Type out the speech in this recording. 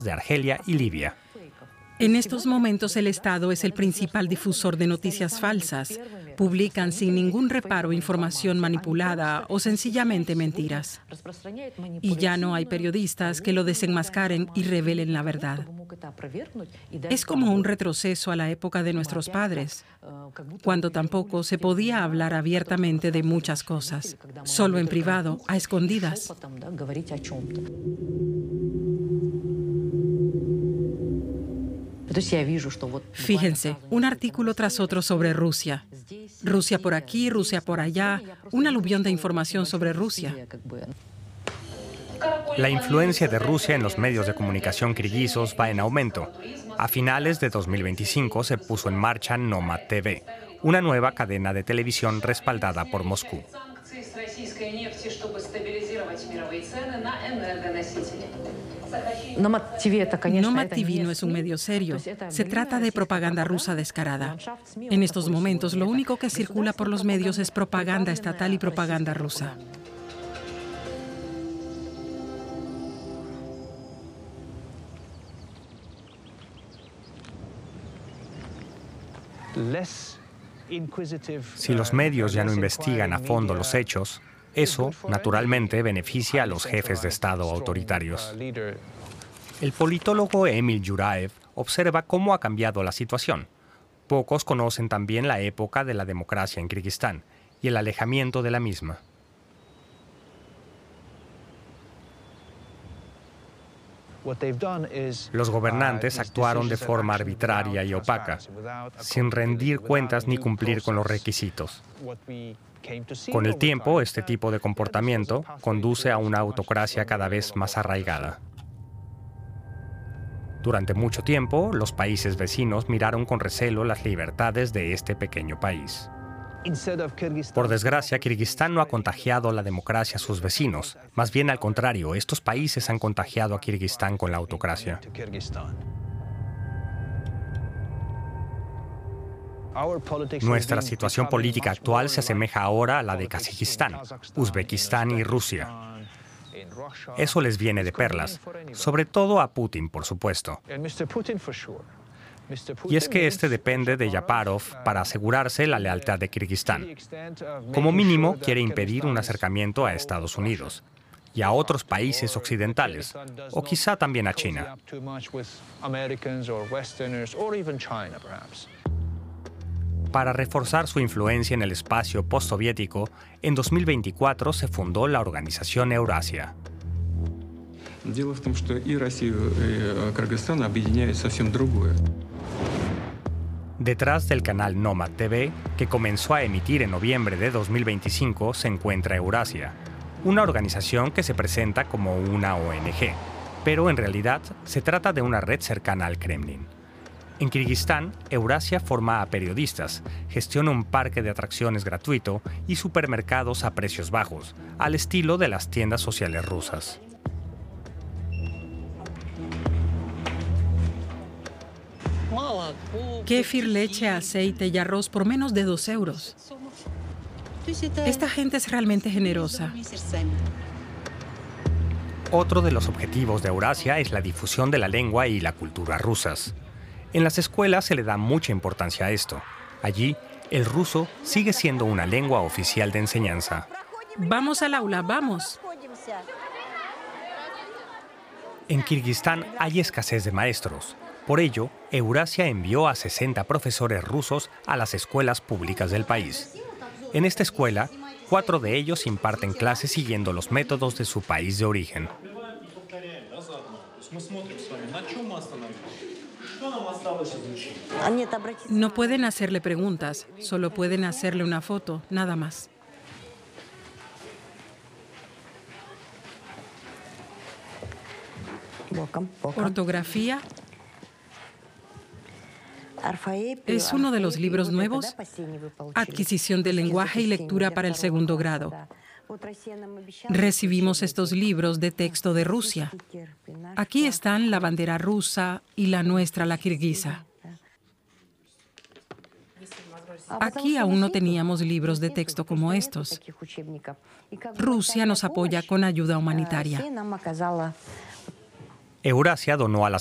de Argelia y Libia. En estos momentos el Estado es el principal difusor de noticias falsas. Publican sin ningún reparo información manipulada o sencillamente mentiras. Y ya no hay periodistas que lo desenmascaren y revelen la verdad. Es como un retroceso a la época de nuestros padres, cuando tampoco se podía hablar abiertamente de muchas cosas, solo en privado, a escondidas. Fíjense, un artículo tras otro sobre Rusia. Rusia por aquí, Rusia por allá, un aluvión de información sobre Rusia. La influencia de Rusia en los medios de comunicación kirguisos va en aumento. A finales de 2025 se puso en marcha Nomad TV, una nueva cadena de televisión respaldada por Moscú. Nomad TV no es un medio serio. Se trata de propaganda rusa descarada. En estos momentos, lo único que circula por los medios es propaganda estatal y propaganda rusa. Si los medios ya no investigan a fondo los hechos, eso, naturalmente, beneficia a los jefes de Estado autoritarios. El politólogo Emil Yuraev observa cómo ha cambiado la situación. Pocos conocen también la época de la democracia en Kirguistán y el alejamiento de la misma. Los gobernantes actuaron de forma arbitraria y opaca, sin rendir cuentas ni cumplir con los requisitos. Con el tiempo, este tipo de comportamiento conduce a una autocracia cada vez más arraigada. Durante mucho tiempo, los países vecinos miraron con recelo las libertades de este pequeño país. Por desgracia, Kirguistán no ha contagiado la democracia a sus vecinos. Más bien al contrario, estos países han contagiado a Kirguistán con la autocracia. Nuestra situación política actual se asemeja ahora a la de Kazajistán, Uzbekistán y Rusia. Eso les viene de perlas, sobre todo a Putin, por supuesto. Y es que este depende de Yaparov para asegurarse la lealtad de Kirguistán. Como mínimo, quiere impedir un acercamiento a Estados Unidos y a otros países occidentales, o quizá también a China. Para reforzar su influencia en el espacio postsoviético, en 2024 se fundó la organización Eurasia. Detrás del canal Nomad TV, que comenzó a emitir en noviembre de 2025, se encuentra Eurasia, una organización que se presenta como una ONG, pero en realidad se trata de una red cercana al Kremlin. En Kirguistán, Eurasia forma a periodistas, gestiona un parque de atracciones gratuito y supermercados a precios bajos, al estilo de las tiendas sociales rusas. Kéfir, leche, aceite y arroz por menos de 2 euros. Esta gente es realmente generosa. Otro de los objetivos de Eurasia es la difusión de la lengua y la cultura rusas. En las escuelas se le da mucha importancia a esto. Allí, el ruso sigue siendo una lengua oficial de enseñanza. Vamos al aula, vamos. En Kirguistán hay escasez de maestros. Por ello, Eurasia envió a 60 profesores rusos a las escuelas públicas del país. En esta escuela, 4 de ellos imparten clases siguiendo los métodos de su país de origen. No pueden hacerle preguntas, solo pueden hacerle una foto, nada más. Ortografía. Es uno de los libros nuevos. Adquisición del lenguaje y lectura para el 2º grado. Recibimos estos libros de texto de Rusia. Aquí están la bandera rusa y la nuestra, la kirguisa. Aquí aún no teníamos libros de texto como estos. Rusia nos apoya con ayuda humanitaria. Eurasia donó a la